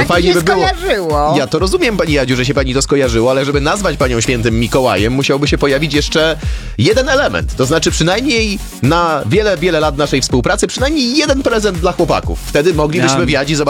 tak fajnie mi się by było. skojarzyło. Ja to rozumiem, pani Jadziu, że się pani to skojarzyło, ale żeby nazwać panią świętym Mikołajem, musiałby się pojawić jeszcze jeden element. To znaczy przynajmniej na wiele, wiele lat naszej współpracy, przynajmniej jeden prezent dla chłopaków. Wtedy moglibyśmy w Jadzi zobaczyć